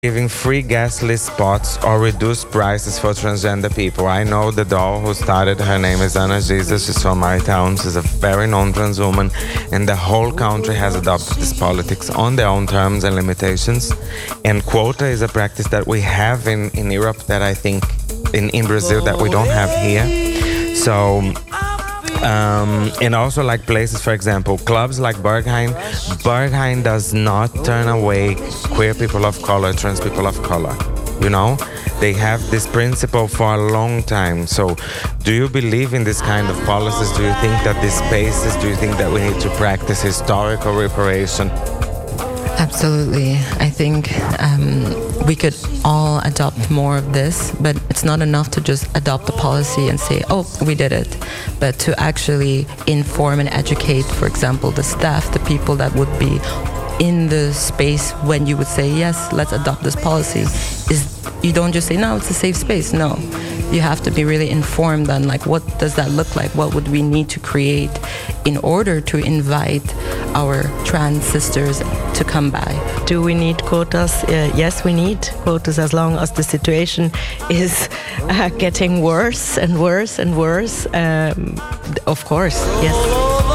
giving free guest list spots or reduced prices for transgender people. I know the doll who started, her name is Anna Jesus, she's from my town, she's a very known trans woman, and the whole country has adopted this politics on their own terms and limitations. And quota is a practice that we have in Europe that I think in Brazil that we don't have here. So and also like places, for example, clubs like Berghain. Berghain does not turn away queer people of color, trans people of color. You know, they have this principle for a long time. So do you believe in this kind of policies? Do you think that these spaces, do you think that we need to practice historical reparation? Absolutely. I think we could all adopt more of this, but it's not enough to just adopt a policy and say, oh, we did it. But to actually inform and educate, for example, the staff, the people that would be in the space when you would say, yes, let's adopt this policy, is you don't just say, no, it's a safe space. No, you have to be really informed on like, what does that look like? What would we need to create in order to invite our trans sisters to come by? Do we need quotas? Yes, we need quotas as long as the situation is getting worse and worse and worse. Of course, yes.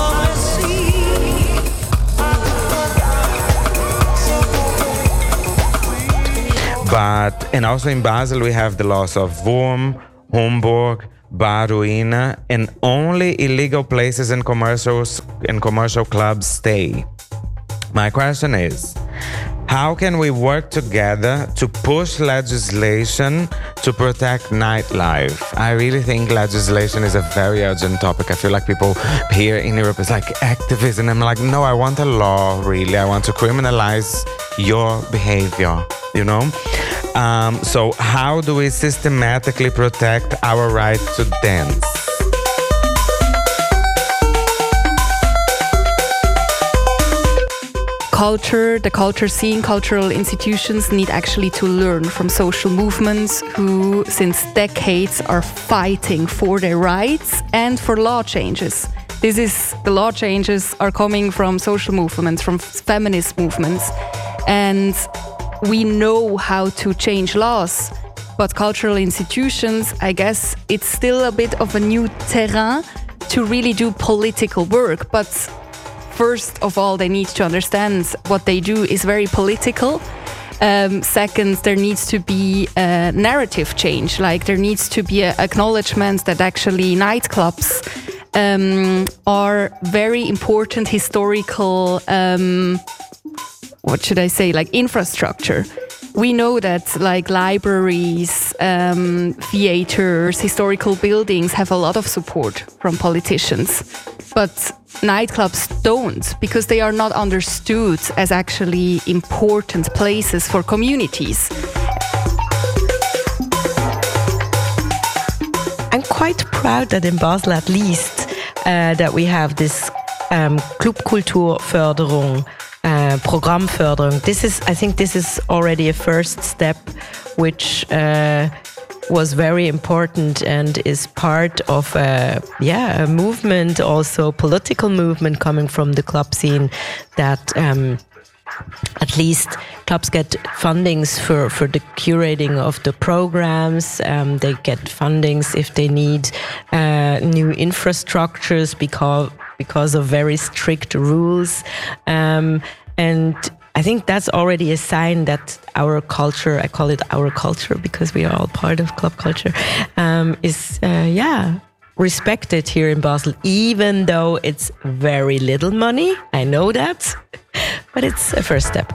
But, and also in Basel we have the laws of Wurm, Homburg, Baruina, and only illegal places and commercial clubs stay. My question is, how can we work together to push legislation to protect nightlife? I really think legislation is a very urgent topic. I feel like people here in Europe is like activism. I'm like, no, I want a law, really. I want to criminalize your behavior, you know? So how do we systematically protect our right to dance? The culture scene, cultural institutions need actually to learn from social movements who since decades are fighting for their rights and for law changes. The law changes are coming from social movements, from feminist movements, and we know how to change laws, but cultural institutions, I guess it's still a bit of a new terrain to really do political work. But first of all, they need to understand what they do is very political. Second, there needs to be a narrative change. Like there needs to be an acknowledgement that actually nightclubs are very important historical like infrastructure. We know that like libraries, theaters, historical buildings have a lot of support from politicians. But nightclubs don't, because they are not understood as actually important places for communities. I'm quite proud that in Basel at least that we have this Clubkulturförderung, Programmförderung. I think this is already a first step, which was very important and is part of a movement, also political movement coming from the club scene, that at least clubs get fundings for the curating of the programs. They get fundings if they need new infrastructures because of very strict rules. And I think that's already a sign that our culture, I call it our culture because we are all part of club culture, is respected here in Basel, even though it's very little money. I know that, but it's a first step.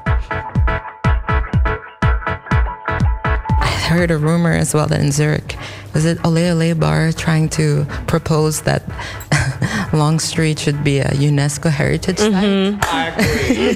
I heard a rumor as well that in Zurich, was it Ole Ole Bar trying to propose that Long Street should be a UNESCO heritage site? I agree.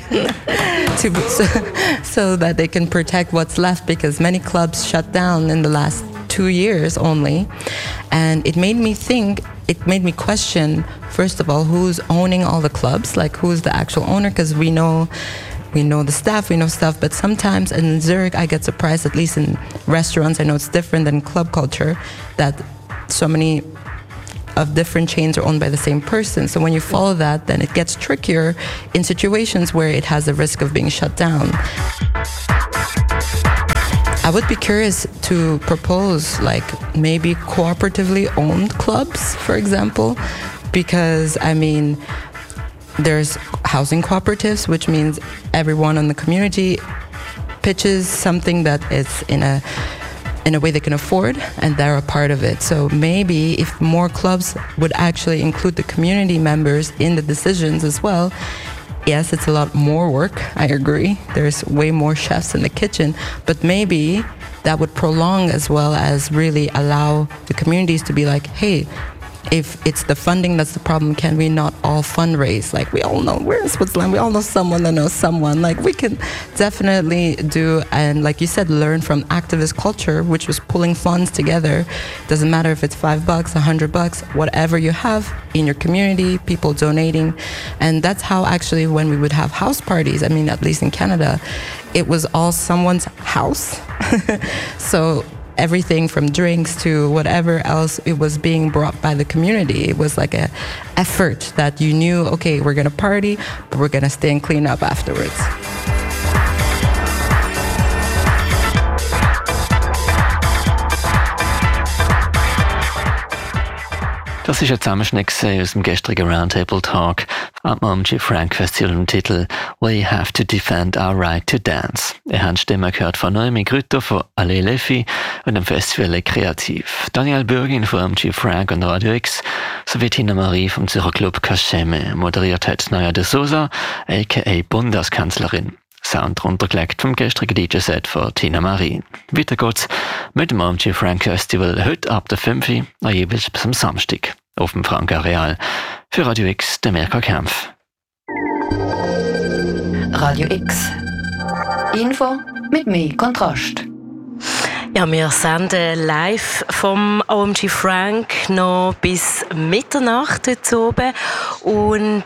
so that they can protect what's left, because many clubs shut down in the last 2 years only. And it made me question, first of all, who's owning all the clubs, like who's the actual owner, because we know the staff, we know stuff, but sometimes in Zurich I get surprised, at least in restaurants, I know it's different than club culture, that so many of different chains are owned by the same person. So when you follow that, then it gets trickier in situations where it has the risk of being shut down. would be curious to propose like maybe cooperatively owned clubs, for example, because I mean, there's housing cooperatives, which means everyone in the community pitches something that is in a way they can afford, and they're a part of it. So maybe if more clubs would actually include the community members in the decisions as well. Yes, it's a lot more work, I agree. There's way more chefs in the kitchen, but maybe that would prolong as well as really allow the communities to be like, hey, if it's the funding that's the problem, can we not all fundraise? Like, we all know, we're in Switzerland, we all know someone that knows someone. Like, we can definitely do, and like you said, learn from activist culture, which was pulling funds together. Doesn't matter if it's $5, $100, whatever you have in your community, people donating. And that's how actually when we would have house parties, I mean, at least in Canada, it was all someone's house. So everything from drinks to whatever else, it was being brought by the community. It was like a effort that you knew, okay, we're gonna party, but we're gonna stay and clean up afterwards. Das ist ein Zusammenschnitt aus dem gestrigen Roundtable Talk am OMG Frank Festival im Titel We Have to Defend Our Right to Dance. Ihr habt Stimmen gehört von Noemi Grütter von Allez les Filles und dem Festival Les Kreativ, Daniel Bürgin von OMG Frank und Radio X sowie Tina Marie vom Zürcher Club Kascheme. Moderiert hat Naya de Souza, a.k.a. Bundeskanzlerin. Sound runtergelegt vom gestrigen DJ-Set von Tina Marie. Weiter geht's mit dem OMG Frank Festival heute ab der 5 Uhr, jeweils bis am Samstag auf dem Frank Areal. Für Radio X, der Mirka Kempf. Radio X. Info mit mehr Kontrast. Ja, wir senden live vom OMG Frank noch bis Mitternacht heute oben. Und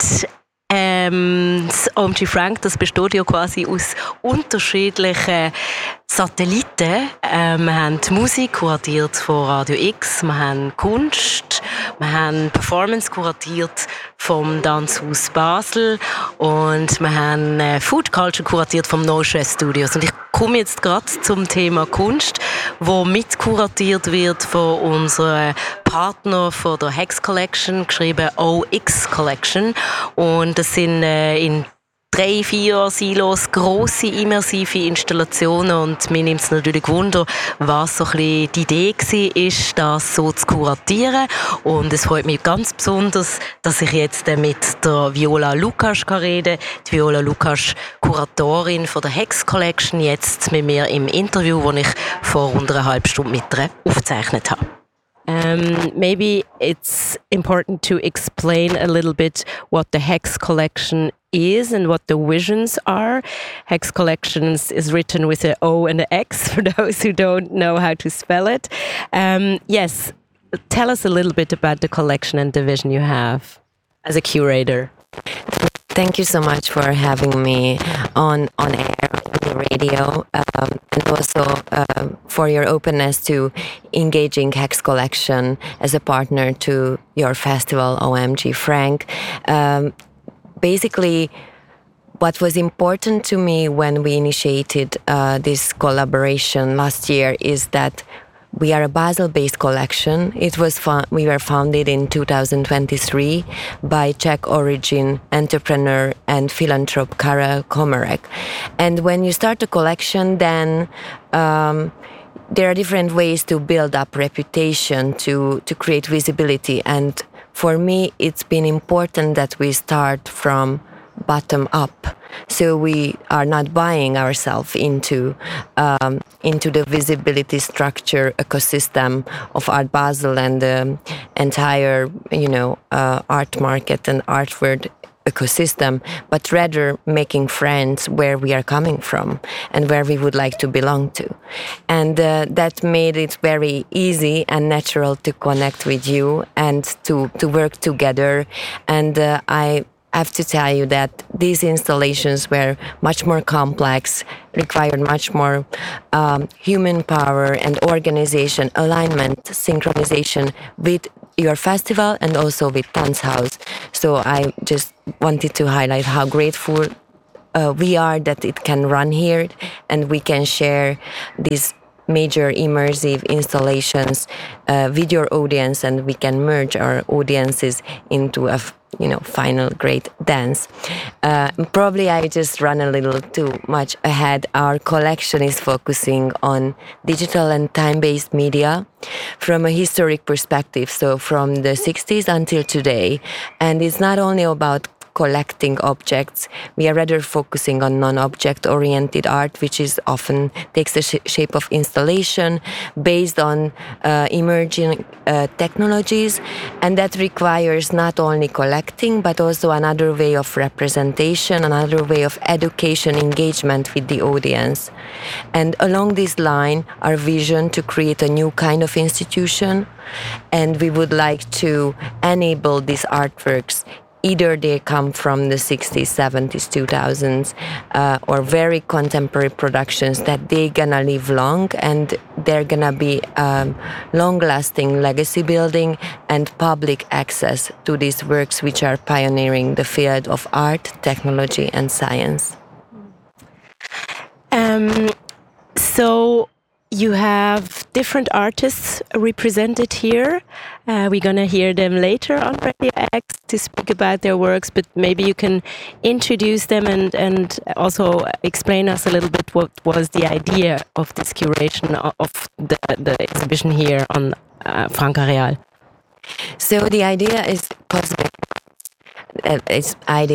das OMG Frank, das besteht ja quasi aus unterschiedlichen Satelliten. Wir haben die Musik kuratiert von Radio X, wir haben Kunst, wir haben Performance kuratiert vom Tanzhaus Basel und wir haben Food Culture kuratiert vom No Stress Studios. Und ich komme jetzt gerade zum Thema Kunst, wo mitkuratiert wird von unserem Partner von der Hex Collection, geschrieben OX Collection. Und das sind in 3-4 Silos grosse immersive Installationen und mir nimmt es natürlich Wunder, was so ein bisschen die Idee war, ist, das so zu kuratieren. Und es freut mich ganz besonders, dass ich jetzt mit der Viola Lukas reden kann. Die Viola Lukas, Kuratorin von der Hex Collection, jetzt mit mir im Interview, das ich vor rund einer halben Stunde mit ihr aufgezeichnet habe. Maybe it's important to explain a little bit what the Hex Collection is and what the visions are. Hex Collections is written with an O and an X for those who don't know how to spell it. Yes, tell us a little bit about the collection and the vision you have as a curator. Thank you so much for having me on air, on the radio, and also for your openness to engaging Hex Collection as a partner to your festival, OMG Frank. Basically, what was important to me when we initiated this collaboration last year is that we are a Basel-based collection. We were founded in 2023 by Czech origin entrepreneur and philanthrope Karel Komarek. And when you start a collection, then there are different ways to build up reputation, to create visibility. And for me, it's been important that we start from bottom up. So we are not buying ourselves into the visibility structure ecosystem of Art Basel and the entire, art market and art world ecosystem, but rather making friends where we are coming from and where we would like to belong to. And that made it very easy and natural to connect with you and to work together. And I have to tell you that these installations were much more complex, required much more human power and organization, alignment, synchronization with your festival and also with Tanzhaus. So I just wanted to highlight how grateful we are that it can run here and we can share this major immersive installations, video audience, and we can merge our audiences into a final great dance. Probably I just run a little too much ahead. Our collection is focusing on digital and time-based media from a historic perspective, so from the 60s until today. And it's not only about collecting objects. We are rather focusing on non-object oriented art, which is often takes the shape of installation based on emerging technologies, and that requires not only collecting but also another way of representation, another way of education, engagement with the audience. And along this line, our vision to create a new kind of institution, and we would like to enable these artworks. Either they come from the 60s, 70s, 2000s, or very contemporary productions that they're gonna live long, and they're gonna be long-lasting legacy building and public access to these works which are pioneering the field of art, technology, and science. So you have different artists represented here. We're going to hear them later on Radio X to speak about their works, but maybe you can introduce them and also explain us a little bit what was the idea of this curation of the exhibition here on Franca Real. So the idea is cosmic. It's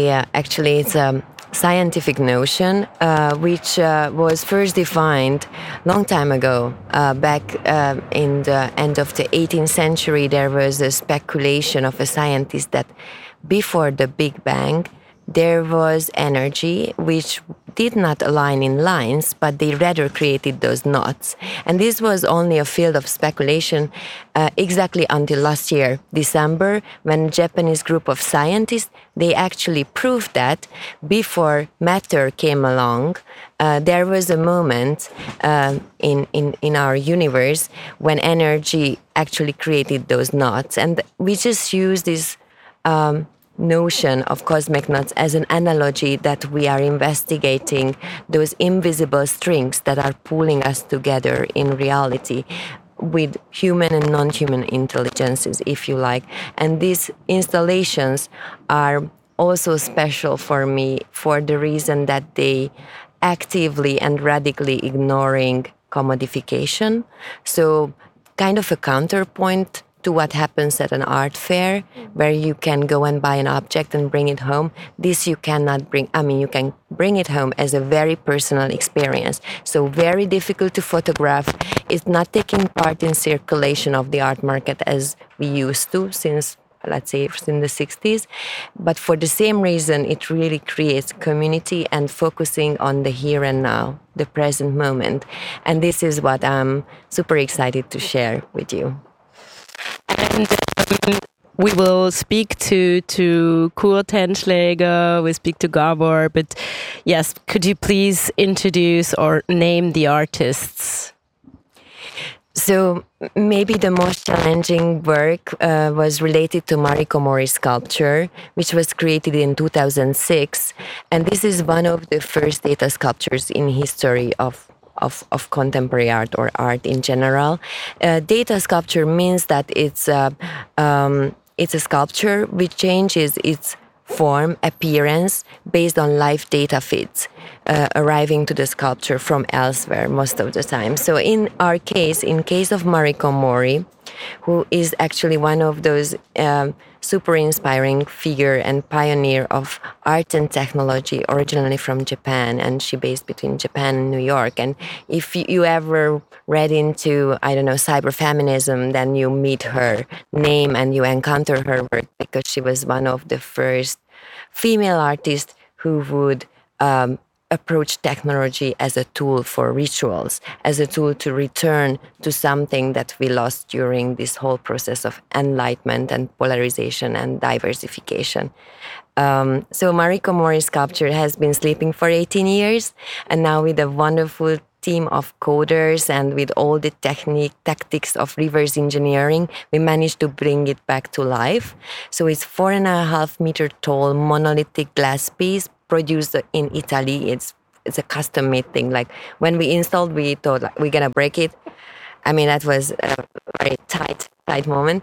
a scientific notion which was first defined long time ago. Back in the end of the 18th century, there was a speculation of a scientist that before the Big Bang, there was energy which did not align in lines, but they rather created those knots. And this was only a field of speculation exactly until last year, December, when a Japanese group of scientists, they actually proved that before matter came along, there was a moment in our universe when energy actually created those knots. And we just use this notion of cosmic knots as an analogy that we are investigating those invisible strings that are pulling us together in reality with human and non-human intelligences, if you like. And these installations are also special for me for the reason that they actively and radically ignoring commodification. So kind of a counterpoint to what happens at an art fair, where you can go and buy an object and bring it home. This you cannot bring, you can bring it home as a very personal experience. So very difficult to photograph. It's not taking part in circulation of the art market as we used to since, let's say, in the 60s. But for the same reason, it really creates community and focusing on the here and now, the present moment. And this is what I'm super excited to share with you. And we will speak to Kurt Henschläger, we speak to Gabor, but yes, could you please introduce or name the artists? So maybe the most challenging work was related to Mariko Mori sculpture, which was created in 2006. And this is one of the first data sculptures in history of contemporary art or art in general. Data sculpture means that it's a sculpture which changes its form, appearance, based on live data feeds arriving to the sculpture from elsewhere most of the time. So in our case, in case of Mariko Mori, who is actually one of those super inspiring figure and pioneer of art and technology, originally from Japan, and she based between Japan and New York. And if you ever read into, cyberfeminism, then you meet her name and you encounter her work, because she was one of the first female artists who would approach technology as a tool for rituals, as a tool to return to something that we lost during this whole process of enlightenment and polarization and diversification. So Mariko Mori's sculpture has been sleeping for 18 years, and now with a wonderful team of coders and with all the tactics of reverse engineering, we managed to bring it back to life. So it's 4.5 meter tall monolithic glass piece produced in Italy. It's it's a custom made thing. Like when we installed, we thought like we're gonna break it. I mean, that was a very tight moment.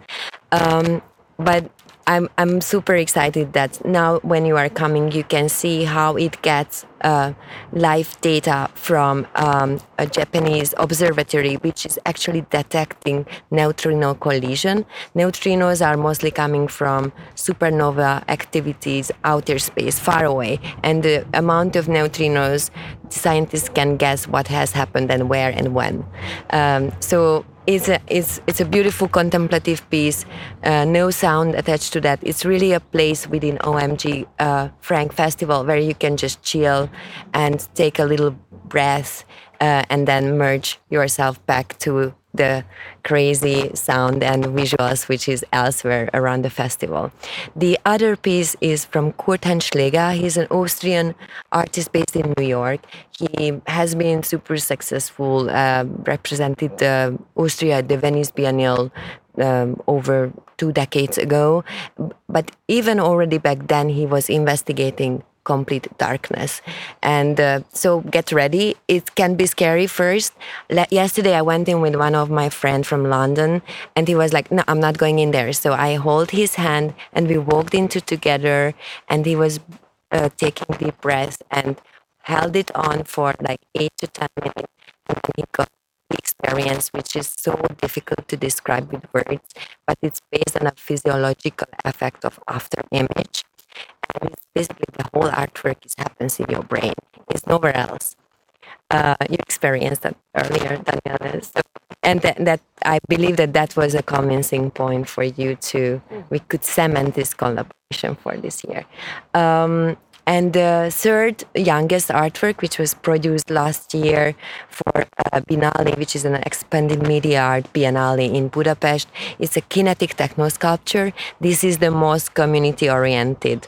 But I'm super excited that now when you are coming, you can see how it gets live data from a Japanese observatory, which is actually detecting neutrino collision. Neutrinos are mostly coming from supernova activities, outer space, far away, and the amount of neutrinos, scientists can guess what has happened and where and when. So it's a beautiful contemplative piece, no sound attached to that. It's really a place within OMG Frank Festival where you can just chill and take a little breath and then merge yourself back to the crazy sound and visuals which is elsewhere around the festival. The other piece is from Kurt Henschläger. He's an Austrian artist based in New York. He has been super successful, represented Austria at the Venice Biennale over 2 decades ago. But even already back then, he was investigating complete darkness. And so get ready. It can be scary first. Yesterday I went in with one of my friends from London and he was like, no, I'm not going in there. So I hold his hand and we walked into together and he was taking deep breaths and held it on for like 8 to 10 minutes. And then he got the experience, which is so difficult to describe with words, but it's based on a physiological effect of after image. And it's basically the whole artwork happens in your brain. It's nowhere else. You experienced that earlier, Daniela. So, and that I believe that was a convincing point for you to, we could cement this collaboration for this year. And the third youngest artwork, which was produced last year for Biennale, which is an expanded media art biennale in Budapest, it's a kinetic techno sculpture. This is the most community-oriented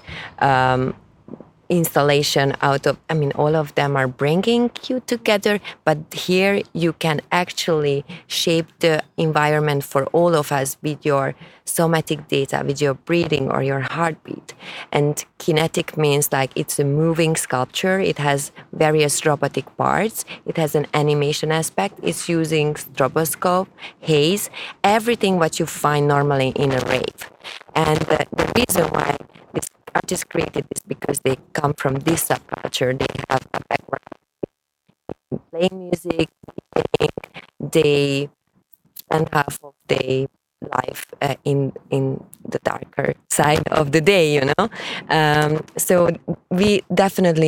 installation out of, I mean, all of them are bringing you together, but here you can actually shape the environment for all of us with your somatic data, with your breathing or your heartbeat. And kinetic means like it's a moving sculpture. It has various robotic parts. It has an animation aspect. It's using stroboscope, haze, everything what you find normally in a rave. And the reason why this artists created this because they come from this subculture. They have a background in playing music, they spend half of their life in the darker side of the day, you know. So we definitely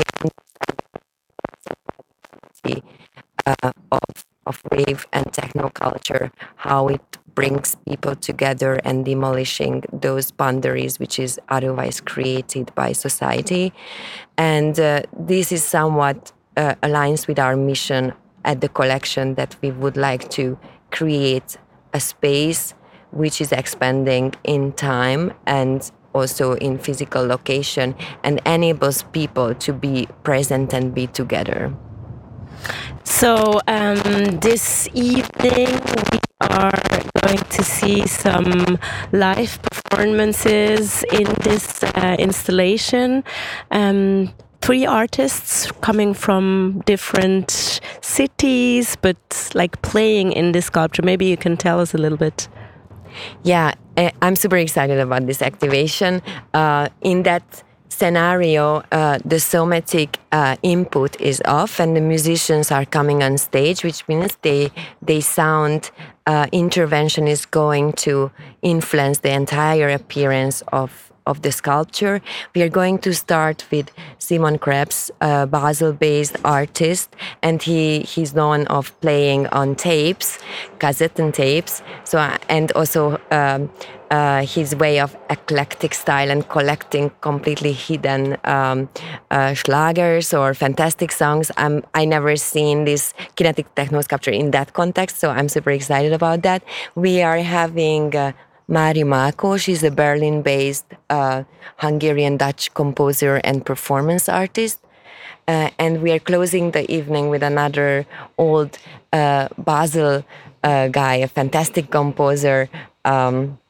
understand of rave and techno culture, how it brings people together and demolishing those boundaries which is otherwise created by society. And this is somewhat aligns with our mission at the collection, that we would like to create a space which is expanding in time and also in physical location and enables people to be present and be together. So this evening we are going to see some live performances in this installation. 3 artists coming from different cities, but like playing in this sculpture. Maybe you can tell us a little bit. Yeah, I'm super excited about this activation. In that scenario, the somatic input is off and the musicians are coming on stage, which means they sound intervention is going to influence the entire appearance of the sculpture. We are going to start with Simon Krebs, a Basel-based artist, and he's known of playing on tapes, cassette and tapes. So and also his way of eclectic style and collecting completely hidden schlagers or fantastic songs. I never seen this kinetic techno sculpture in that context, so I'm super excited about that. We are having Mari Mako. She's a Berlin-based Hungarian-Dutch composer and performance artist. And we are closing the evening with another old Basel guy, a fantastic composer,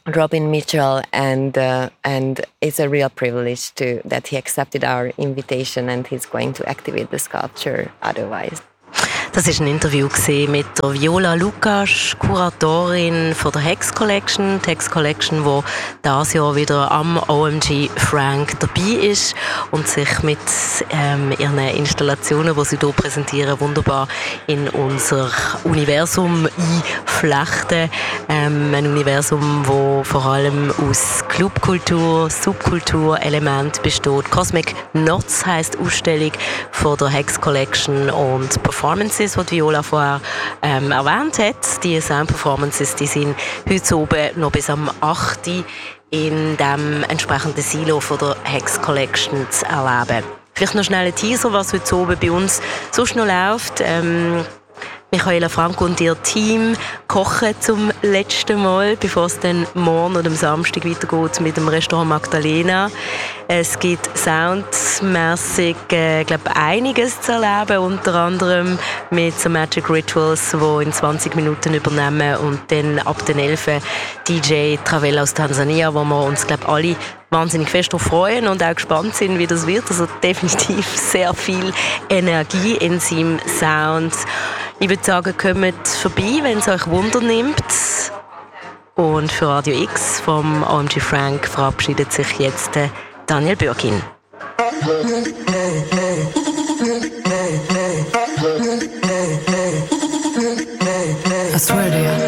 Robin Mitchell, and it's a real privilege that he accepted our invitation, and he's going to activate the sculpture otherwise. Das war ein Interview mit der Viola Lukas, Kuratorin von der Hex Collection. Die Hex Collection, die dieses Jahr wieder am OMG Frank dabei ist und sich mit ihren Installationen, die sie hier präsentieren, wunderbar in unser Universum einflechten. Ein Universum, das vor allem aus Clubkultur, Subkulturelementen besteht. Cosmic Knots heisst Ausstellung von der Hex Collection und Performances, die Viola vorher erwähnt hat. Die Sound-Performances, die sind heute oben noch bis am 8. in dem entsprechenden Silo von der Hex Collection zu erleben. Vielleicht noch schnell ein Teaser, was heute oben bei uns sonst noch läuft. Michaela Franco und ihr Team kochen zum letzten Mal, bevor es dann morgen oder am Samstag weitergeht mit dem Restaurant Magdalena. Es gibt soundmässig, einiges zu erleben, unter anderem mit so Magic Rituals, die in 20 Minuten übernehmen, und dann ab den 11 DJ Travella aus Tansania, wo wir uns, alle wahnsinnig fest darauf freuen und auch gespannt sind, wie das wird. Also definitiv sehr viel Energie in seinem Sound. Ich würde sagen, kommt vorbei, wenn es euch Wunder nimmt. Und für Radio X vom OMG Frank verabschiedet sich jetzt Daniel Bürgin. I swear to you.